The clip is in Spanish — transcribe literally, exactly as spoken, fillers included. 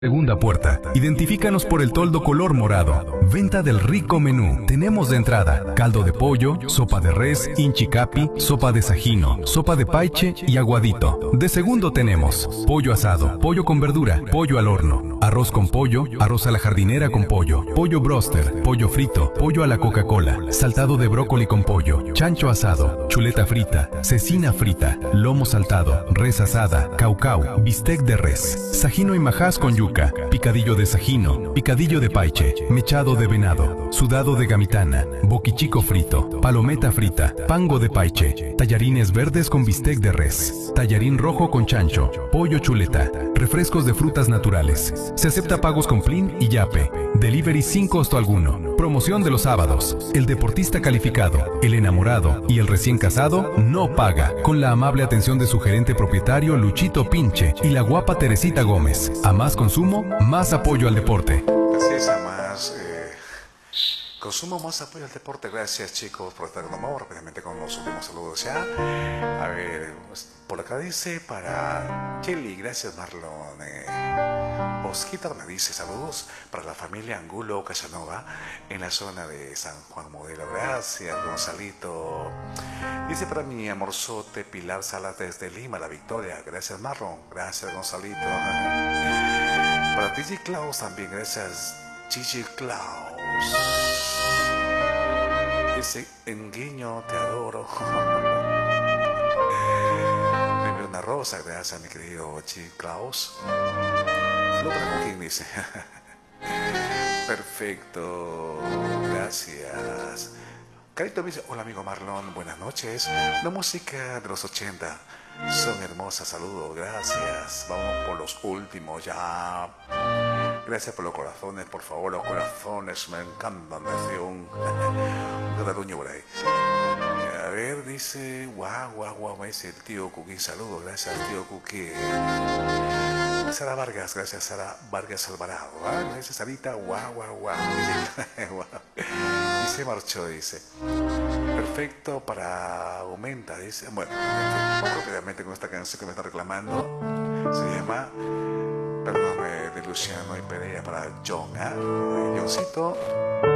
Segunda puerta. Identifícanos por el toldo color morado. Venta del rico menú. Tenemos de entrada caldo de pollo, sopa de res, inchicapi, sopa de sajino, sopa de paiche y aguadito. De segundo tenemos pollo asado, pollo con verdura, pollo al horno, arroz con pollo, arroz a la jardinera con pollo, pollo broster, pollo frito, pollo a la Coca-Cola, saltado de brócoli con pollo, chancho asado, chuleta frita, cecina frita, lomo saltado, res asada, caucao, bistec de res, sajino y majás con yuca, picadillo de sajino, picadillo de paiche, mechado de venado, sudado de gamitana, boquichico frito, palometa frita, pango de paiche, tallarines verdes con bistec de res, tallarín rojo con chancho, pollo chuleta, refrescos de frutas naturales. Se acepta pagos con Plin y Yape. Delivery sin costo alguno. Promoción de los sábados. El deportista calificado, el enamorado y el recién casado no paga. Con la amable atención de su gerente propietario Luchito Pinche y la guapa Teresita Gómez. A más consumo, más apoyo al deporte. Así es, a más eh, consumo, más apoyo al deporte. Gracias, chicos, por estar con nosotros. Rápidamente con los últimos saludos ya. A ver, pues, por acá dice para Kelly, gracias Marlon. Eh, Osquita me dice saludos para la familia Angulo Casanova en la zona de San Juan Modelo. Gracias, Gonzalito. Dice para mi amorzote Pilar Salas desde Lima, La Victoria. Gracias, Marlon. Gracias, Gonzalito. Para Gigi Klaus también, gracias, Gigi Klaus. Dice, Enguiño, te adoro. Me una rosa, gracias, mi querido Gigi Klaus. Flota Joaquín dice. Perfecto, gracias. Carito me dice, hola amigo Marlon, buenas noches. La música de los ochenta son hermosas, saludos, gracias. Vamos por los últimos ya. Gracias por los corazones, por favor, los corazones me encantan. Decía un, un cataluño por ahí. A ver, dice, guau, guau, guau, me dice el tío Cuquín, saludos, gracias tío Cuquín. Sara Vargas, gracias Sara Vargas Alvarado. ¿Ah? Gracias Sarita, guau, guau, guau. Y se marchó, dice. Perfecto para Aumenta, dice. Bueno, rápidamente con esta canción que me está reclamando. Se llama Perdóname de Luciano y Pereira para John, ¿ah? ¿eh? Johncito.